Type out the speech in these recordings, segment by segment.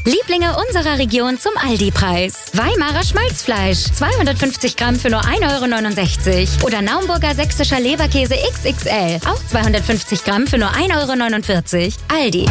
Lieblinge unserer Region zum Aldi-Preis. Weimarer Schmalzfleisch, 250 Gramm für nur 1,69 € oder Naumburger sächsischer Leberkäse XXL, auch 250 Gramm für nur 1,49 €. Aldi.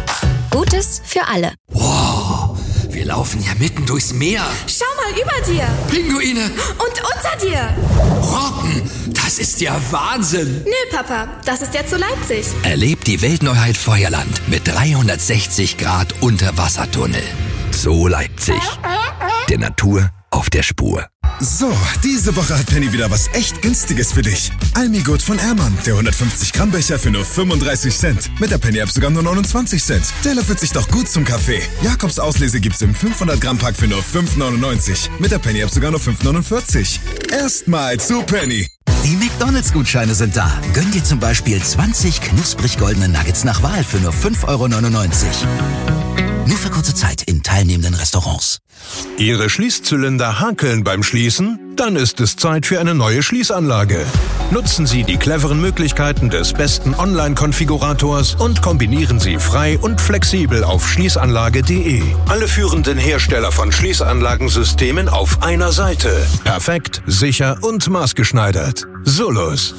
Gutes für alle. Wow, wir laufen ja mitten durchs Meer. Schau mal über dir. Pinguine. Und unter dir. Robben, das ist ja Wahnsinn. Nö, Papa, das ist jetzt so Leipzig. Erlebt die Weltneuheit Feuerland mit 360 Grad Unterwassertunnel. So Leipzig. Der Natur auf der Spur. So, diese Woche hat Penny wieder was echt Günstiges für dich. Almigurt von Ehrmann, der 150-Gramm-Becher für nur 35 Cent. Mit der Penny-App sogar nur 29 Cent. Der löffelt sich doch gut zum Kaffee. Jakobs Auslese gibt's im 500-Gramm-Pack für nur 5,99. Mit der Penny-App sogar nur 5,49. Erstmal zu Penny. Die McDonalds-Gutscheine sind da. Gönn dir zum Beispiel 20 knusprig goldene Nuggets nach Wahl für nur 5,99 €. Nur für kurze Zeit in teilnehmenden Restaurants. Ihre Schließzylinder hakeln beim Schließen? Dann ist es Zeit für eine neue Schließanlage. Nutzen Sie die cleveren Möglichkeiten des besten Online-Konfigurators und kombinieren Sie frei und flexibel auf schließanlage.de. Alle führenden Hersteller von Schließanlagensystemen auf einer Seite. Perfekt, sicher und maßgeschneidert. Solus.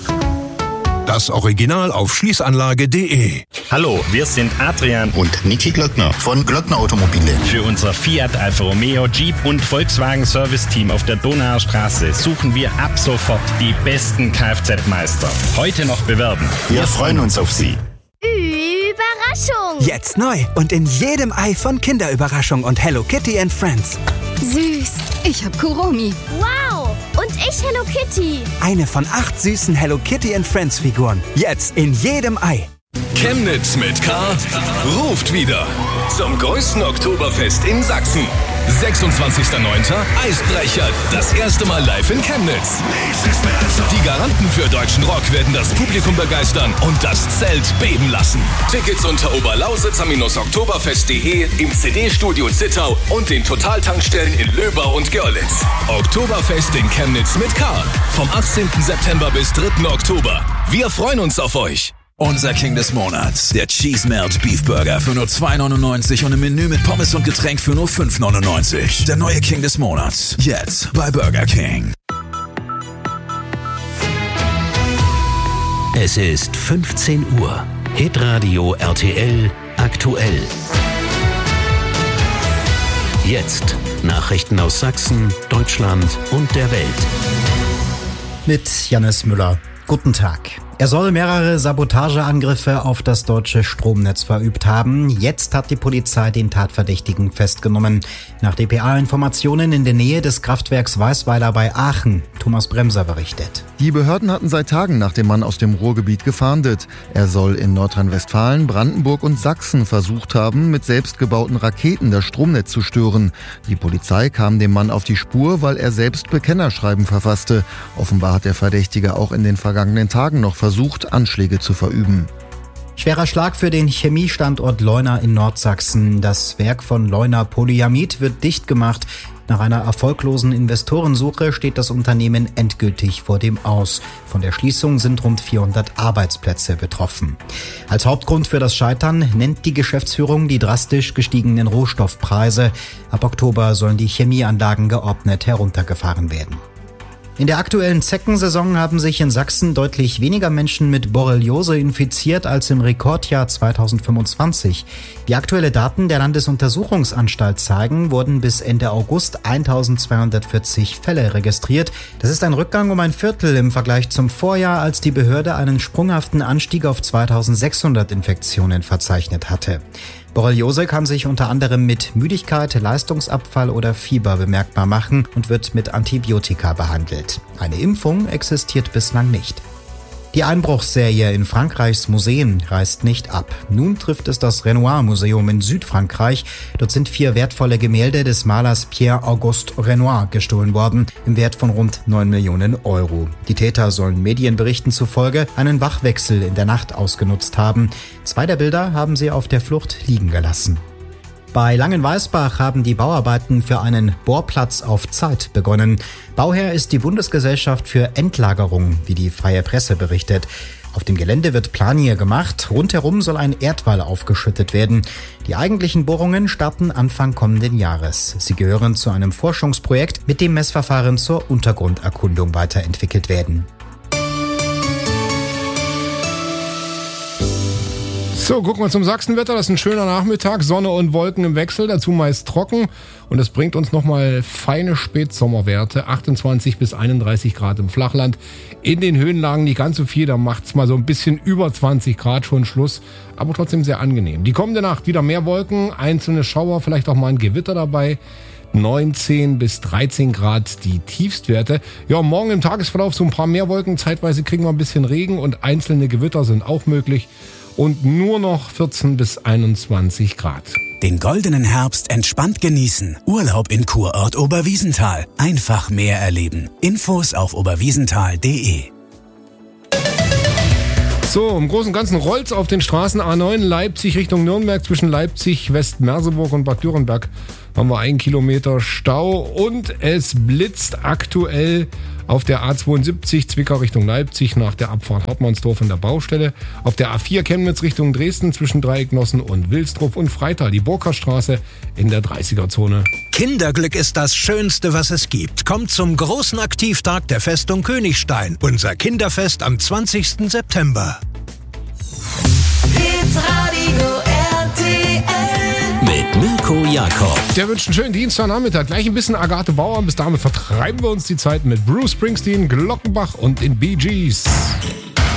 Das Original auf schließanlage.de. Hallo, wir sind Adrian und Niki Glöckner von Glöckner Automobile. Für unser Fiat, Alfa Romeo, Jeep und Volkswagen Service-Team auf der Donauer Straße suchen wir ab sofort die besten Kfz-Meister. Heute noch bewerben. Wir freuen uns auf Sie. Überraschung! Jetzt neu und in jedem Ei von Kinderüberraschung und Hello Kitty and Friends. Süß! Ich hab Kuromi. Wow! Und ich Hello Kitty. Eine von 8 süßen Hello Kitty and Friends Figuren. Jetzt in jedem Ei. Chemnitz mit K ruft wieder zum größten Oktoberfest in Sachsen. 26.09. Eisbrecher, das erste Mal live in Chemnitz. Die Garanten für deutschen Rock werden das Publikum begeistern und das Zelt beben lassen. Tickets unter oberlausitz-oktoberfest.de, im CD-Studio Zittau und den Totaltankstellen in Löbau und Görlitz. Oktoberfest in Chemnitz mit K. Vom 18. September bis 3. Oktober. Wir freuen uns auf euch. Unser King des Monats, der Cheese Melt Beef Burger für nur 2,99 € und im Menü mit Pommes und Getränk für nur 5,99 €. Der neue King des Monats, jetzt bei Burger King. Es ist 15 Uhr. Hitradio RTL aktuell. Jetzt Nachrichten aus Sachsen, Deutschland und der Welt. Mit Jannis Müller. Guten Tag. Er soll mehrere Sabotageangriffe auf das deutsche Stromnetz verübt haben. Jetzt hat die Polizei den Tatverdächtigen festgenommen. Nach dpa-Informationen in der Nähe des Kraftwerks Weißweiler bei Aachen. Thomas Bremser berichtet. Die Behörden hatten seit Tagen nach dem Mann aus dem Ruhrgebiet gefahndet. Er soll in Nordrhein-Westfalen, Brandenburg und Sachsen versucht haben, mit selbstgebauten Raketen das Stromnetz zu stören. Die Polizei kam dem Mann auf die Spur, weil er selbst Bekennerschreiben verfasste. Offenbar hat der Verdächtige auch in den vergangenen Tagen noch versucht, Anschläge zu verüben. Schwerer Schlag für den Chemiestandort Leuna in Nordsachsen. Das Werk von Leuna Polyamid wird dicht gemacht. Nach einer erfolglosen Investorensuche steht das Unternehmen endgültig vor dem Aus. Von der Schließung sind rund 400 Arbeitsplätze betroffen. Als Hauptgrund für das Scheitern nennt die Geschäftsführung die drastisch gestiegenen Rohstoffpreise. Ab Oktober sollen die Chemieanlagen geordnet heruntergefahren werden. In der aktuellen Zeckensaison haben sich in Sachsen deutlich weniger Menschen mit Borreliose infiziert als im Rekordjahr 2025. Wie aktuelle Daten der Landesuntersuchungsanstalt zeigen, wurden bis Ende August 1240 Fälle registriert. Das ist ein Rückgang um ein Viertel im Vergleich zum Vorjahr, als die Behörde einen sprunghaften Anstieg auf 2600 Infektionen verzeichnet hatte. Borreliose kann sich unter anderem mit Müdigkeit, Leistungsabfall oder Fieber bemerkbar machen und wird mit Antibiotika behandelt. Eine Impfung existiert bislang nicht. Die Einbruchsserie in Frankreichs Museen reißt nicht ab. Nun trifft es das Renoir-Museum in Südfrankreich. Dort sind 4 wertvolle Gemälde des Malers Pierre-Auguste Renoir gestohlen worden, im Wert von rund 9 Millionen €. Die Täter sollen Medienberichten zufolge einen Wachwechsel in der Nacht ausgenutzt haben. 2 der Bilder haben sie auf der Flucht liegen gelassen. Bei Langenweisbach haben die Bauarbeiten für einen Bohrplatz auf Zeit begonnen. Bauherr ist die Bundesgesellschaft für Endlagerung, wie die Freie Presse berichtet. Auf dem Gelände wird Planier gemacht. Rundherum soll ein Erdwall aufgeschüttet werden. Die eigentlichen Bohrungen starten Anfang kommenden Jahres. Sie gehören zu einem Forschungsprojekt, mit dem Messverfahren zur Untergrunderkundung weiterentwickelt werden. So, gucken wir zum Sachsenwetter. Das ist ein schöner Nachmittag. Sonne und Wolken im Wechsel, dazu meist trocken. Und das bringt uns nochmal feine Spätsommerwerte. 28 bis 31 Grad im Flachland. In den Höhenlagen nicht ganz so viel. Da macht's mal so ein bisschen über 20 Grad schon Schluss. Aber trotzdem sehr angenehm. Die kommende Nacht wieder mehr Wolken, einzelne Schauer, vielleicht auch mal ein Gewitter dabei. 19 bis 13 Grad die Tiefstwerte. Ja, morgen im Tagesverlauf so ein paar mehr Wolken. Zeitweise kriegen wir ein bisschen Regen und einzelne Gewitter sind auch möglich. Und nur noch 14 bis 21 Grad. Den goldenen Herbst entspannt genießen. Urlaub in Kurort Oberwiesenthal. Einfach mehr erleben. Infos auf oberwiesenthal.de. So, im Großen und Ganzen rollt's auf den Straßen A9 Leipzig Richtung Nürnberg. Zwischen Leipzig, West-Merseburg und Bad Dürrenberg haben wir 1 Kilometer Stau. Und es blitzt aktuell auf der A72 Zwickau Richtung Leipzig nach der Abfahrt Hartmannsdorf in der Baustelle. Auf der A4 Chemnitz Richtung Dresden zwischen Dreiecknossen und Wilsdruff und Freital die Burgkerstraße in der 30er-Zone. Kinderglück ist das Schönste, was es gibt. Kommt zum großen Aktivtag der Festung Königstein. Unser Kinderfest am 20. September. Mit Mirko Jakob. Der wünscht einen schönen Dienstagnachmittag. Gleich ein bisschen Agathe Bauer. Bis dahin vertreiben wir uns die Zeit mit Bruce Springsteen, Glockenbach und den Bee Gees.